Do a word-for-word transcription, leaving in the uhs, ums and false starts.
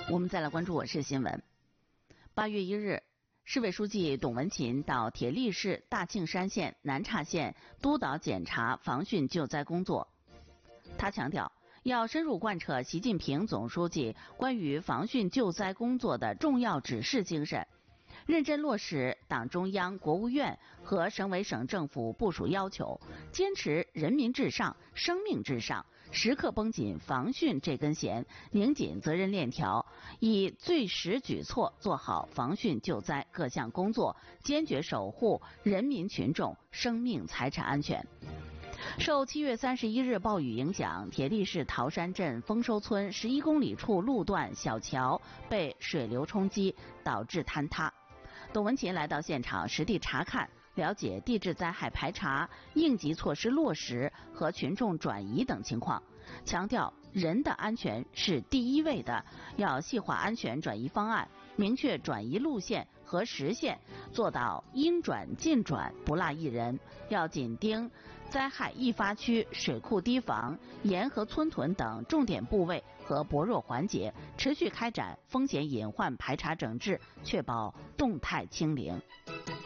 我们再来关注我市新闻。八月一日，市委书记董文勤到铁力市大庆山县、南岔县督导检查防汛救灾工作。他强调，要深入贯彻习近平总书记关于防汛救灾工作的重要指示精神，认真落实党中央、国务院和省委省政府部署要求，坚持人民至上、生命至上，时刻绷紧防汛这根弦，拧紧责任链条，以最实举措做好防汛救灾各项工作，坚决守护人民群众生命财产安全。受七月三十一日暴雨影响，铁力市桃山镇丰收村十一公里处路段小桥被水流冲击，导致坍塌。董文勤来到现场实地查看，了解地质灾害排查、应急措施落实和群众转移等情况，强调人的安全是第一位的，要细化安全转移方案，明确转移路线和时限，做到应转尽转，不落一人。要紧盯灾害易发区、水库堤防、沿河村屯等重点部位和薄弱环节，持续开展风险隐患排查整治，确保动态清零。